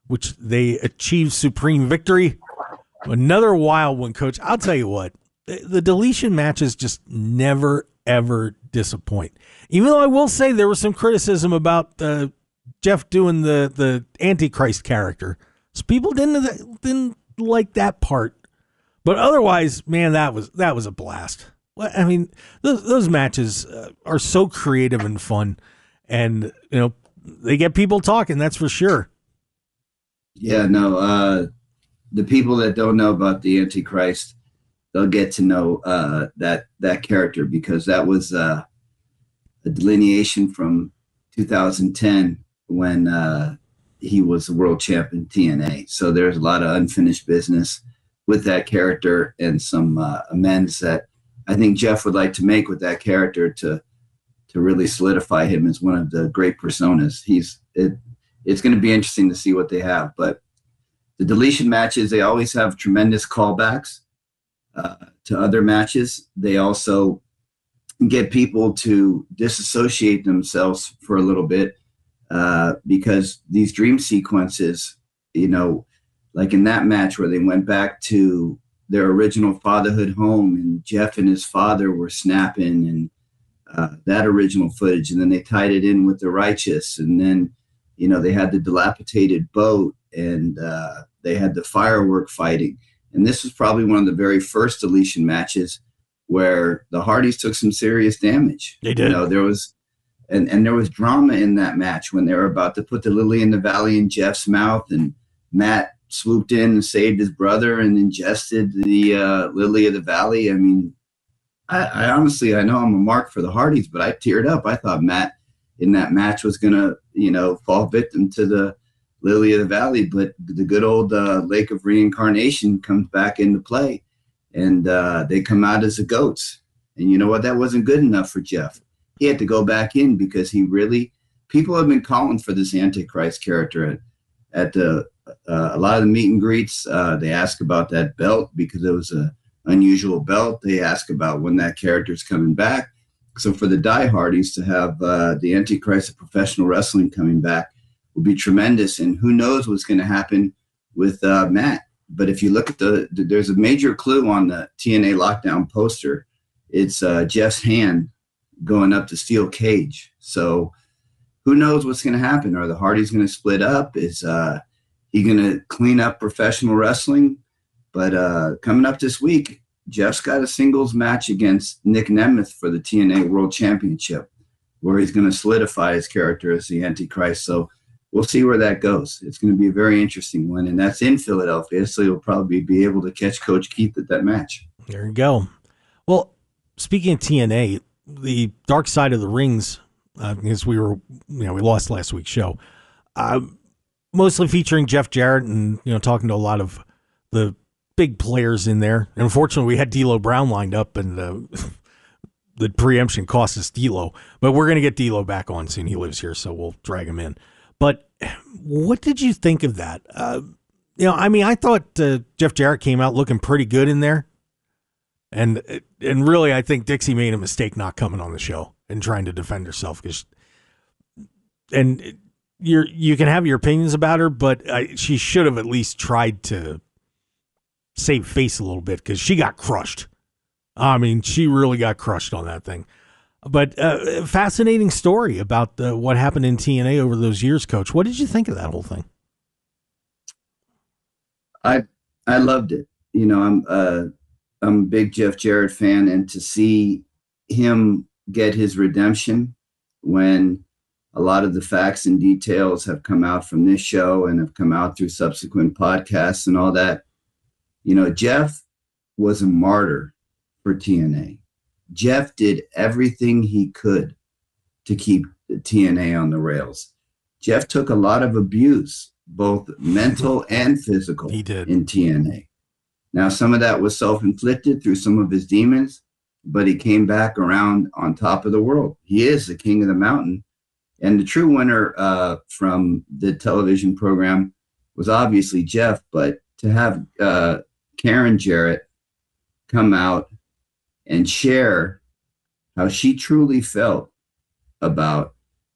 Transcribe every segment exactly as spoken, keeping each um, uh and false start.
which they achieved supreme victory. Another wild one, Coach. I'll tell you what, the deletion matches just never, ever disappoint. Even though I will say there was some criticism about uh, Jeff doing the, the Antichrist character. So people didn't, didn't like that part. But otherwise, man, that was that was a blast. I mean, those, those matches uh, are so creative and fun. And, you know, they get people talking, that's for sure. Yeah, no, uh, the people that don't know about the Antichrist, they'll get to know uh, that that character, because that was uh, a delineation from two thousand ten when uh, he was the world champion T N A. So there's a lot of unfinished business with that character, and some uh, amends that I think Jeff would like to make with that character to to really solidify him as one of the great personas. He's it. It's going to be interesting to see what they have. But the deletion matches, they always have tremendous callbacks uh, to other matches. They also get people to disassociate themselves for a little bit uh, because these dream sequences, you know, like in that match where they went back to their original fatherhood home and Jeff and his father were snapping, and uh, that original footage. And then they tied it in with the Righteous. And then, you know, they had the dilapidated boat, and uh, they had the firework fighting. And this was probably one of the very first deletion matches where the Hardys took some serious damage. They did. You know, there was, and, and there was drama in that match when they were about to put the lily in the valley in Jeff's mouth, and Matt swooped in and saved his brother and ingested the uh, lily of the valley. I mean, I, I honestly, I know I'm a mark for the Hardys, but I teared up. I thought Matt in that match was going to, you know, fall victim to the lily of the valley, but the good old uh, lake of reincarnation comes back into play, and uh, they come out as the goats. And you know what? That wasn't good enough for Jeff. He had to go back in, because he really, people have been calling for this Antichrist character at, at the, uh, a lot of the meet and greets. Uh, they ask about that belt because it was a unusual belt. They ask about when that character's coming back. So for the diehardies to have uh, the Antichrist of professional wrestling coming back will be tremendous. And who knows what's going to happen with uh, Matt. But if you look at the, the, there's a major clue on the T N A Lockdown poster. It's uh, Jeff's hand going up the steel cage. So who knows what's going to happen? Are the Hardys going to split up? Is uh, he going to clean up professional wrestling? But uh, coming up this week, Jeff's got a singles match against Nick Nemeth for the T N A World Championship, where he's going to solidify his character as the Antichrist. So we'll see where that goes. It's going to be a very interesting one, and that's in Philadelphia, so you'll probably be able to catch Coach Keith at that match. There you go. Well, speaking of T N A, the Dark Side of the Rings, uh, because we were, you know, we lost last week's show, uh, mostly featuring Jeff Jarrett, and, you know, talking to a lot of the big players in there. And unfortunately, we had D'Lo Brown lined up, and uh, the preemption cost us D'Lo. But we're going to get D'Lo back on soon. He lives here, so we'll drag him in. But what did you think of that? Uh, you know, I mean, I thought uh, Jeff Jarrett came out looking pretty good in there. And and really, I think Dixie made a mistake not coming on the show and trying to defend herself. Cause, and you're, you can have your opinions about her, but uh, she should have at least tried to save face a little bit, because she got crushed. I mean, she really got crushed on that thing. But uh, fascinating story about uh, what happened in T N A over those years, Coach. What did you think of that whole thing? I I loved it. You know, I'm uh, I'm a big Jeff Jarrett fan, and to see him get his redemption when a lot of the facts and details have come out from this show and have come out through subsequent podcasts and all that. You know, Jeff was a martyr for T N A. Jeff did everything he could to keep the T N A on the rails. Jeff took a lot of abuse, both mental and physical, he did. in T N A. Now, some of that was self-inflicted through some of his demons, but he came back around on top of the world. He is the king of the mountain. And the true winner uh, from the television program was obviously Jeff, but to have uh, Karen Jarrett come out and share how she truly felt about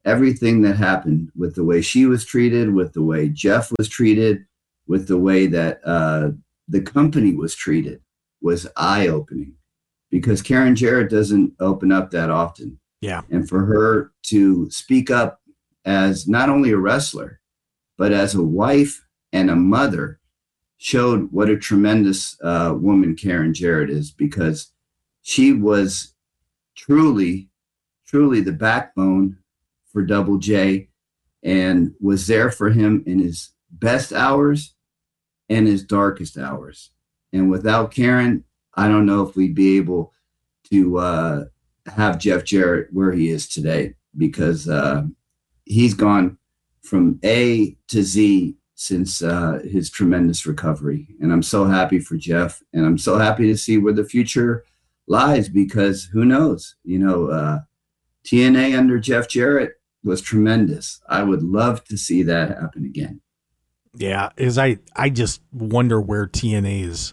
everything that happened with the way she was treated, with the way Jeff was treated, with the way that uh, the company was treated was eye-opening, because Karen Jarrett doesn't open up that often. Yeah. And for her to speak up as not only a wrestler, but as a wife and a mother showed what a tremendous uh, woman Karen Jarrett is, because she was truly, truly the backbone for Double J and was there for him in his best hours and his darkest hours. And without Karen, I don't know if we'd be able to uh, have Jeff Jarrett where he is today, because uh, he's gone from A to Z since uh, his tremendous recovery. And I'm so happy for Jeff, and I'm so happy to see where the future lies, because who knows, you know, uh, T N A under Jeff Jarrett was tremendous. I would love to see that happen again. Yeah, is I I just wonder where T N A is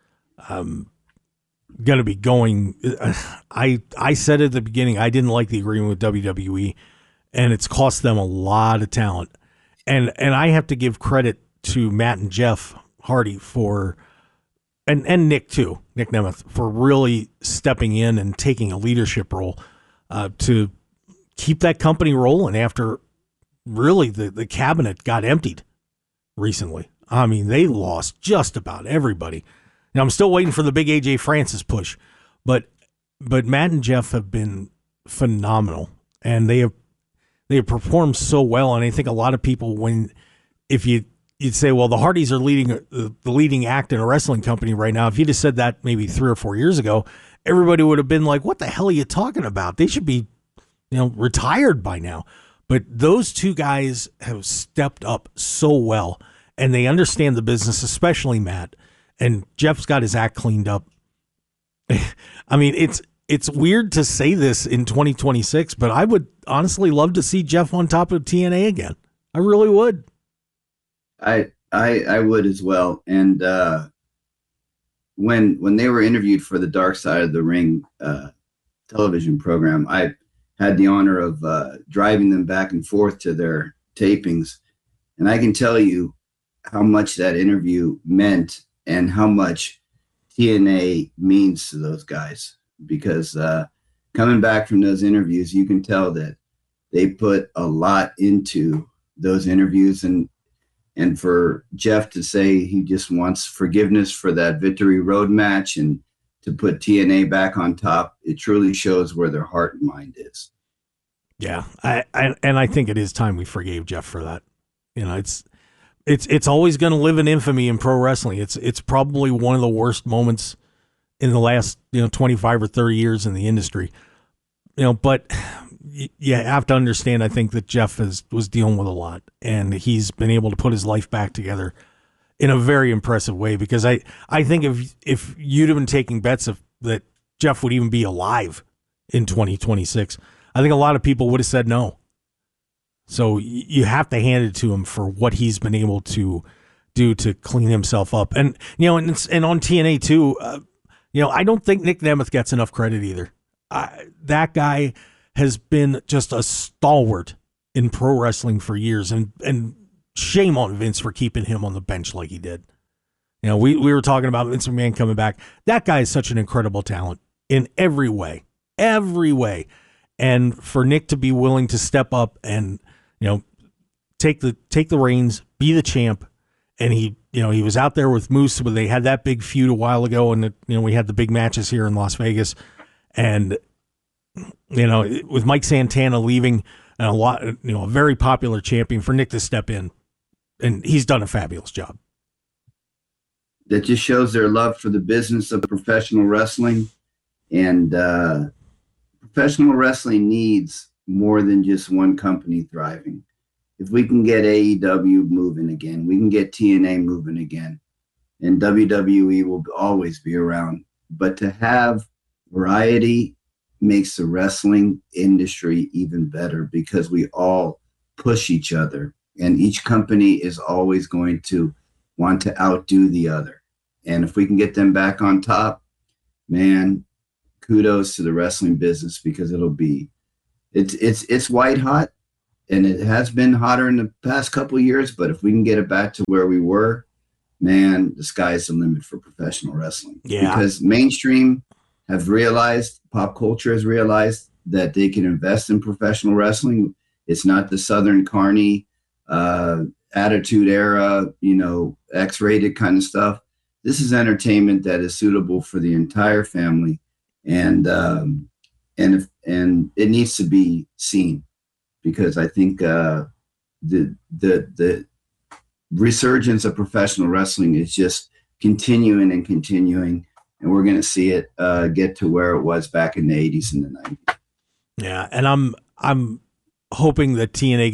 um, going to be going. I I said at the beginning I didn't like the agreement with W W E, and it's cost them a lot of talent. And and I have to give credit to Matt and Jeff Hardy for, and and Nick too, Nick Nemeth, for really stepping in and taking a leadership role uh, to keep that company rolling after really the, the cabinet got emptied recently. I mean, they lost just about everybody. Now, I'm still waiting for the big A J Francis push, but but Matt and Jeff have been phenomenal, and they have they have performed so well. And I think a lot of people, when if you you'd say, well, the Hardys are leading uh, the leading act in a wrestling company right now. If you'd have said that maybe three or four years ago, everybody would have been like, "What the hell are you talking about? They should be, you know, retired by now." But those two guys have stepped up so well, and they understand the business, especially Matt. And Jeff's got his act cleaned up. I mean, it's it's weird to say this in twenty twenty-six, but I would honestly love to see Jeff on top of T N A again. I really would. I I I would as well. And uh, when when they were interviewed for the Dark Side of the Ring uh, television program, I had the honor of uh, driving them back and forth to their tapings, and I can tell you how much that interview meant and how much T N A means to those guys, because uh, coming back from those interviews, you can tell that they put a lot into those interviews. And and for Jeff to say he just wants forgiveness for that Victory Road match and to put T N A back on top, it truly shows where their heart and mind is. Yeah, I, I and I think it is time we forgave Jeff for that. You know, it's it's it's always going to live in infamy in pro wrestling. It's it's probably one of the worst moments in the last, you know, twenty-five or thirty years in the industry. You know, but you have to understand, I think, that Jeff is, was dealing with a lot, and he's been able to put his life back together in a very impressive way, because I, I think if if you'd have been taking bets of that Jeff would even be alive in twenty twenty-six, I think a lot of people would have said no. So you have to hand it to him for what he's been able to do to clean himself up. And, you know, and, and on T N A too, uh, you know, I don't think Nick Nemeth gets enough credit either. Uh, that guy has been just a stalwart in pro wrestling for years, and, and shame on Vince for keeping him on the bench like he did. You know, we, we were talking about Vince McMahon coming back. That guy is such an incredible talent in every way, every way. And for Nick to be willing to step up and, you know, take the take the reins, be the champ, and he, you know, he was out there with Moose when they had that big feud a while ago, and, you know, we had the big matches here in Las Vegas, and, you know, with Mike Santana leaving, and a lot, you know, a very popular champion, for Nick to step in, and he's done a fabulous job. That just shows their love for the business of professional wrestling, and uh, professional wrestling needs more than just one company thriving. If we can get A E W moving again, we can get T N A moving again, and W W E will always be around. But to have variety makes the wrestling industry even better, because we all push each other, and each company is always going to want to outdo the other. And if we can get them back on top, man, kudos to the wrestling business, because it'll be, it's, it's, it's white hot, and it has been hotter in the past couple of years, but if we can get it back to where we were, man, the sky's the limit for professional wrestling. Yeah. Because mainstream have realized, pop culture has realized that they can invest in professional wrestling. It's not the Southern Carney, uh, Attitude Era, you know, X-rated kind of stuff. This is entertainment that is suitable for the entire family, and um, and if, and it needs to be seen, because I think uh, the the the resurgence of professional wrestling is just continuing and continuing, and we're going to see it uh, get to where it was back in the eighties and the nineties. Yeah, and I'm I'm hoping that T N A